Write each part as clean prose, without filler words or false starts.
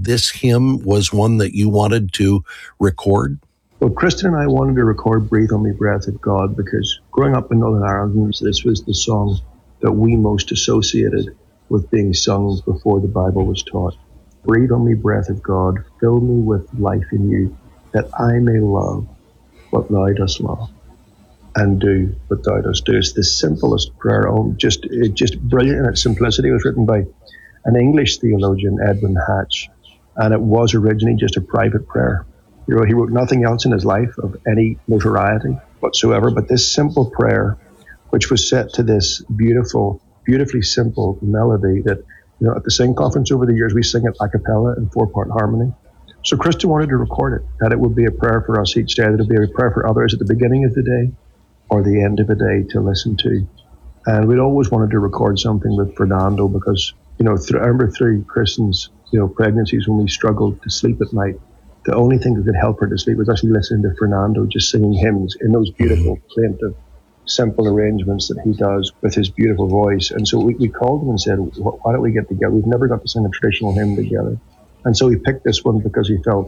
this hymn was one that you wanted to record? Well, Kristen and I wanted to record Breathe on Me, Breath of God, because growing up in Northern Ireland, this was the song that we most associated with being sung before the Bible was taught. Breathe on me, breath of God, fill me with life in you, that I may love what thou dost love and do what thou dost do. It's the simplest prayer, just brilliant in its simplicity. It was written by an English theologian, Edwin Hatch, and it was originally just a private prayer. You know, he wrote nothing else in his life of any notoriety whatsoever, but this simple prayer, which was set to this beautifully simple melody that, you know, at the Sing Conference over the years, we sing it a cappella in 4-part harmony. So Kristen wanted to record it, that it would be a prayer for us each day, that it would be a prayer for others at the beginning of the day or the end of the day to listen to. And we'd always wanted to record something with Fernando because, you know, I remember through Kristen's, you know, pregnancies when we struggled to sleep at night, the only thing that could help her to sleep was actually listening to Fernando just singing hymns in those beautiful, plaintive, simple arrangements that he does with his beautiful voice. And so we called him and said, why don't we get together? We've never got to sing a traditional hymn together. And so he picked this one because he felt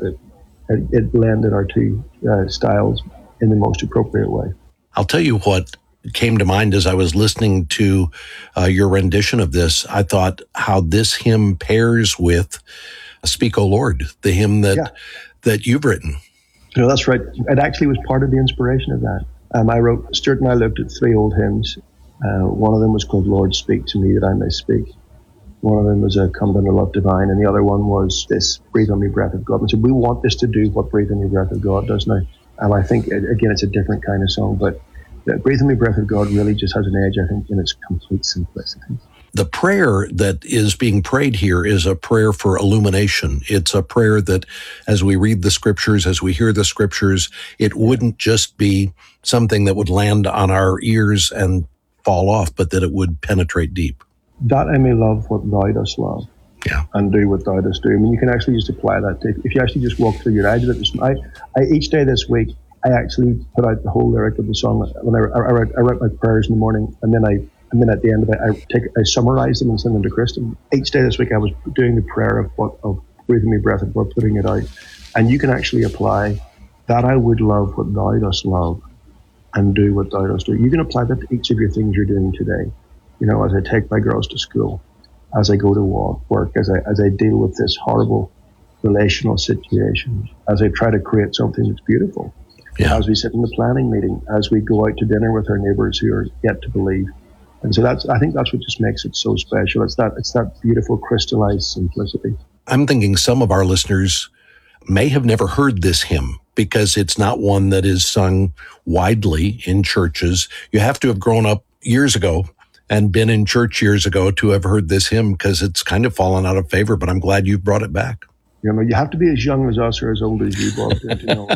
it blended our two styles in the most appropriate way. I'll tell you what came to mind as I was listening to your rendition of this. I thought how this hymn pairs with Speak, O Lord, the hymn that you've written. You know, that's right. It actually was part of the inspiration of that. Stuart and I looked at 3 old hymns. One of them was called Lord, Speak to Me that I May Speak. One of them was Come Down to Love Divine, and the other one was this Breathe on Me, Breath of God. And so we want this to do what Breathe on Me, Breath of God does now. And I think, again, it's a different kind of song, but Breathe on Me, Breath of God really just has an edge, I think, in its complete simplicity. The prayer that is being prayed here is a prayer for illumination. It's a prayer that as we read the scriptures, as we hear the scriptures, it wouldn't just be something that would land on our ears and fall off, but that it would penetrate deep. That I may love what thou dost love. Yeah. And do what thou dost do. I mean, you can actually just apply that to, if you actually just walk through your eyes with it. I each day this week, I actually put out the whole lyric of the song. When I write my prayers in the morning, and then at the end of it, I summarize them and send them to Kristen. Each day this week, I was doing the prayer of breathing me breath and putting it out. And you can actually apply that I would love what thou dost love and do what thou dost do. You can apply that to each of your things you're doing today. You know, as I take my girls to school, as I go to work, as I deal with this horrible relational situation, as I try to create something that's beautiful. Yeah. As we sit in the planning meeting, as we go out to dinner with our neighbours who are yet to believe. And so I think that's what just makes it so special. It's that beautiful crystallized simplicity. I'm thinking some of our listeners may have never heard this hymn because it's not one that is sung widely in churches. You have to have grown up years ago and been in church years ago to have heard this hymn because it's kind of fallen out of favor, but I'm glad you brought it back. You know, you have to be as young as us or as old as you, Bob, to know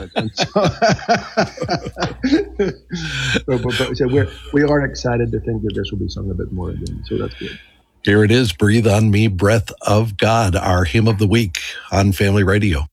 it. So we are excited to think that this will be sung a bit more again, so that's good. Here it is, Breathe on Me, Breath of God, our hymn of the week on Family Radio.